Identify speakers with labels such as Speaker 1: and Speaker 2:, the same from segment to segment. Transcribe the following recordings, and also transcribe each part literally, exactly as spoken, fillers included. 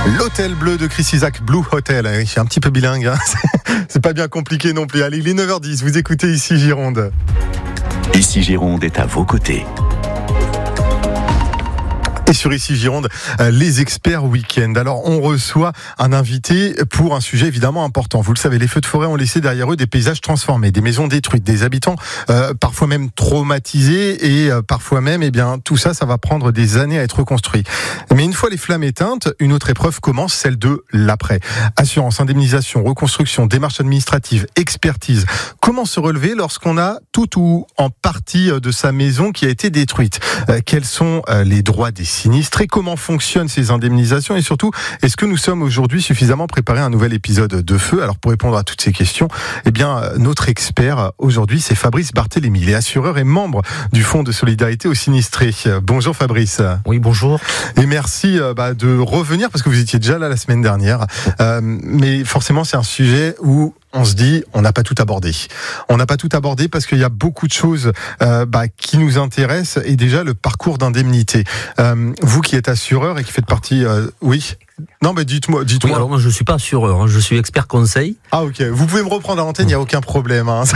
Speaker 1: L'Hôtel Bleu de Chris Isaak, Blue Hotel. Je suis un petit peu bilingue, hein. C'est pas bien compliqué non plus. Allez, il est neuf heures dix, vous écoutez Ici Gironde.
Speaker 2: Ici Gironde est à vos côtés.
Speaker 1: Et sur Ici Gironde, les experts week-end. Alors, on reçoit un invité pour un sujet évidemment important. Vous le savez, les feux de forêt ont laissé derrière eux des paysages transformés, des maisons détruites, des habitants euh, parfois même traumatisés et euh, parfois même, eh bien, tout ça, ça va prendre des années à être reconstruit. Mais une fois les flammes éteintes, une autre épreuve commence, celle de l'après. Assurance, indemnisation, reconstruction, démarche administrative, expertise. Comment se relever lorsqu'on a tout ou en partie de sa maison qui a été détruite ? euh, Quels sont euh, les droits des sinistrés, comment fonctionnent ces indemnisations et surtout, est-ce que nous sommes aujourd'hui suffisamment préparés à un nouvel épisode de feu ? Alors pour répondre à toutes ces questions, eh bien notre expert aujourd'hui c'est Fabrice Barthélémy, il est assureur et membre du Fonds de solidarité aux sinistrés. Bonjour Fabrice.
Speaker 3: Oui, bonjour.
Speaker 1: Et merci euh, bah, de revenir parce que vous étiez déjà là la semaine dernière, euh, mais forcément c'est un sujet où on se dit, on n'a pas tout abordé. On n'a pas tout abordé parce qu'il y a beaucoup de choses euh, bah, qui nous intéressent et déjà le parcours d'indemnité. Euh, vous qui êtes assureur et qui faites partie, euh, oui. Non, mais dites-moi, dites-moi.
Speaker 3: Oui, alors moi je suis pas assureur, hein, je suis expert conseil.
Speaker 1: Ah ok. Vous pouvez me reprendre à l'antenne, il n'y a aucun problème. Hein.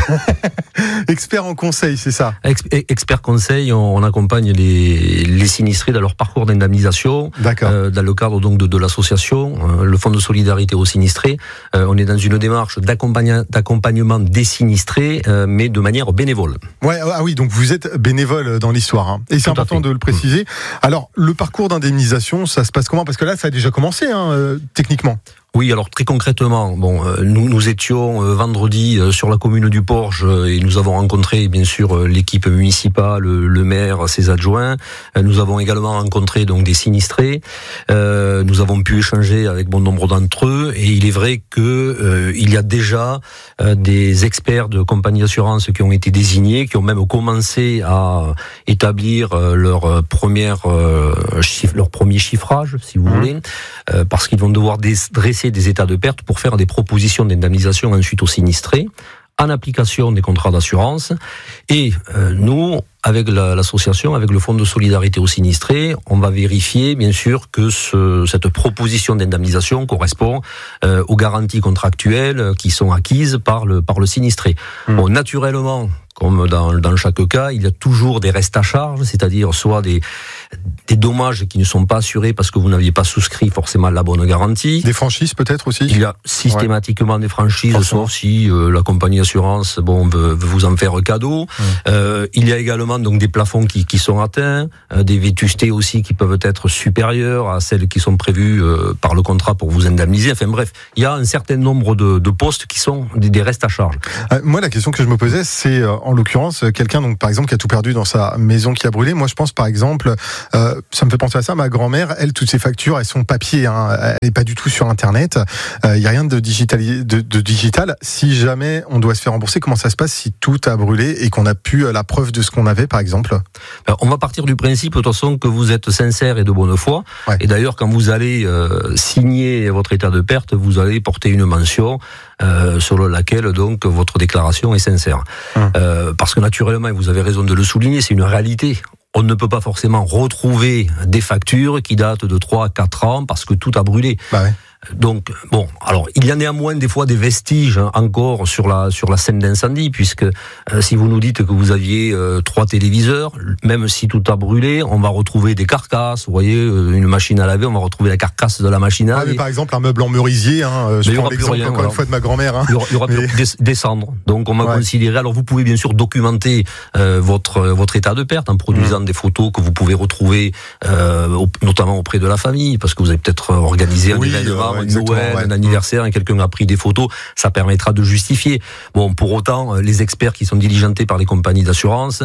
Speaker 1: Expert en conseil, c'est ça.
Speaker 3: Ex- expert conseil, on, on accompagne les, les sinistrés dans leur parcours d'indemnisation.
Speaker 1: D'accord.
Speaker 3: Euh, dans le cadre donc de, de l'association, euh, le Fonds de solidarité aux sinistrés. Euh, on est dans une démarche d'accompagnement, d'accompagnement des sinistrés, euh, mais de manière bénévole.
Speaker 1: Ouais, ah oui, donc vous êtes bénévole dans l'histoire, hein. Et c'est
Speaker 3: Tout à
Speaker 1: important
Speaker 3: fait.
Speaker 1: de le préciser. Alors, le parcours d'indemnisation, ça se passe comment ? Parce que là, ça a déjà commencé, hein, euh, techniquement.
Speaker 3: Oui, alors très concrètement, bon, euh, nous, nous étions euh, vendredi euh, sur la commune du Porge euh, et nous avons rencontré bien sûr euh, l'équipe municipale, le, le maire, ses adjoints. Euh, nous avons également rencontré donc des sinistrés. Euh, nous avons pu échanger avec bon nombre d'entre eux et il est vrai que euh, il y a déjà euh, des experts de compagnies d'assurance qui ont été désignés, qui ont même commencé à établir euh, leur première euh, chiffre, leur premier chiffrage, si vous mmh. voulez, euh, parce qu'ils vont devoir dresser des états de perte pour faire des propositions d'indemnisation ensuite aux sinistrés en application des contrats d'assurance. Et euh, nous, avec la, l'association, avec le Fonds de solidarité aux sinistrés, on va vérifier bien sûr que ce, cette proposition d'indemnisation correspond euh, aux garanties contractuelles qui sont acquises par le, par le sinistré. Mmh. Bon, naturellement, comme dans, dans chaque cas, il y a toujours des restes à charge, c'est-à-dire soit des, des dommages qui ne sont pas assurés parce que vous n'aviez pas souscrit forcément la bonne garantie.
Speaker 1: Des franchises peut-être aussi ?
Speaker 3: Il y a systématiquement ouais. des franchises,
Speaker 1: Forcément.
Speaker 3: sauf si euh, la compagnie d'assurance bon, veut, veut vous en faire cadeau. Mmh. Euh, il y a également donc, des plafonds qui, qui sont atteints, euh, des vétustés aussi qui peuvent être supérieures à celles qui sont prévues euh, par le contrat pour vous indemniser. Enfin bref, il y a un certain nombre de, de postes qui sont des, des restes à charge.
Speaker 1: Euh, moi, la question que je me posais, c'est... Euh, en l'occurrence, quelqu'un donc par exemple qui a tout perdu dans sa maison qui a brûlé. Moi, je pense par exemple, euh, ça me fait penser à ça. Ma grand-mère, elle, toutes ses factures, elles sont papier. Hein, elle n'est pas du tout sur Internet. Il euh, y a rien de digital, de, de digital. Si jamais on doit se faire rembourser, comment ça se passe si tout a brûlé et qu'on a pu la preuve de ce qu'on avait, par exemple ?
Speaker 3: Alors, on va partir du principe, de toute façon, que vous êtes sincère et de bonne foi. Ouais. Et d'ailleurs, quand vous allez euh, signer votre état de perte, vous allez porter une mention euh, sur laquelle donc votre déclaration est sincère. Hum. Euh, parce que naturellement, et vous avez raison de le souligner, c'est une réalité. On ne peut pas forcément retrouver des factures qui datent de trois à quatre ans parce que tout a brûlé.
Speaker 1: Bah ouais.
Speaker 3: Donc, bon, alors, il y a néanmoins des fois des vestiges hein, encore sur la, sur la scène d'incendie, puisque euh, si vous nous dites que vous aviez euh, trois téléviseurs, même si tout a brûlé, on va retrouver des carcasses, vous voyez, euh, une machine à laver, on va retrouver la carcasse de la machine à laver.
Speaker 1: Ouais, mais par exemple, un meuble en merisier, hein, je prends l'exemple rien, encore voilà. une fois de ma grand-mère. Hein.
Speaker 3: Il y aura, il y aura mais... plus des, des cendres. Donc, on va ouais. considérer, alors vous pouvez bien sûr documenter euh, votre, votre état de perte en produisant mmh. des photos que vous pouvez retrouver, euh, notamment auprès de la famille, parce que vous avez peut-être organisé un oui, événement. Euh, Ouais, Noël, ouais. un anniversaire, et quelqu'un a pris des photos, ça permettra de justifier. Bon, pour autant, les experts qui sont diligentés par les compagnies d'assurance,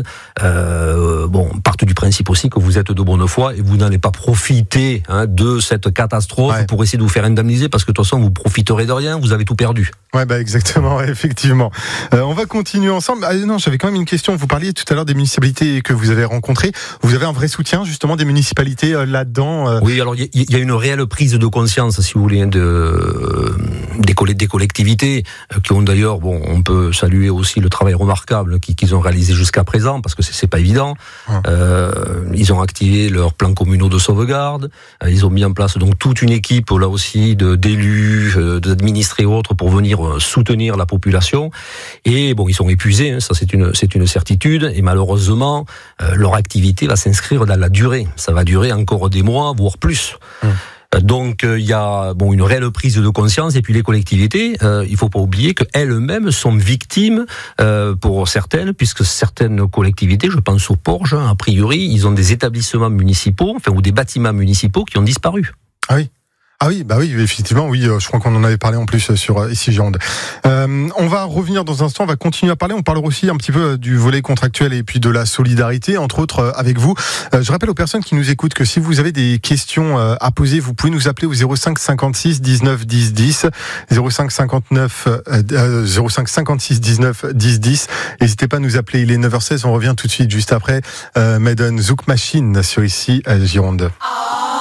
Speaker 3: euh, bon, partent du principe aussi que vous êtes de bonne foi et vous n'allez pas profiter hein, de cette catastrophe ouais. pour essayer de vous faire indemniser, parce que de toute façon, vous profiterez de rien, vous avez tout perdu.
Speaker 1: Ouais, bah exactement, ouais, effectivement. Euh, on va continuer ensemble. Ah, non, j'avais quand même une question. Vous parliez tout à l'heure des municipalités que vous avez rencontrées. Vous avez un vrai soutien justement des municipalités euh, là-dedans euh...
Speaker 3: Oui, alors il y, y a une réelle prise de conscience, si vous voulez, de, des, des collectivités qui ont d'ailleurs, bon, on peut saluer aussi le travail remarquable qu'ils ont réalisé jusqu'à présent, parce que c'est, c'est pas évident. Hum. Euh, ils ont activé leurs plans communaux de sauvegarde, ils ont mis en place donc toute une équipe là aussi de, d'élus, d'administrés et autres pour venir soutenir la population. Et bon, ils sont épuisés, hein, ça c'est une, c'est une certitude. Et malheureusement, euh, leur activité va s'inscrire dans la durée. Ça va durer encore des mois, voire plus. Hum. Donc il euh, y a bon une réelle prise de conscience, et puis les collectivités, euh, il faut pas oublier qu'elles-mêmes sont victimes euh, pour certaines, puisque certaines collectivités, je pense aux Porges, a priori, ils ont des établissements municipaux, enfin ou des bâtiments municipaux qui ont disparu.
Speaker 1: Ah oui. Ah oui, bah oui, effectivement, oui, je crois qu'on en avait parlé en plus sur Ici Gironde. Euh, on va revenir dans un instant, on va continuer à parler, on parlera aussi un petit peu du volet contractuel et puis de la solidarité, entre autres avec vous. Euh, je rappelle aux personnes qui nous écoutent que si vous avez des questions à poser, vous pouvez nous appeler au zéro cinq cinquante-six dix-neuf dix dix, zéro cinq cinquante-neuf, euh, zéro cinq cinquante-six dix-neuf dix dix. N'hésitez pas à nous appeler, il est neuf heures seize, on revient tout de suite juste après. Euh, Maiden Zouk Machine sur Ici Gironde. Oh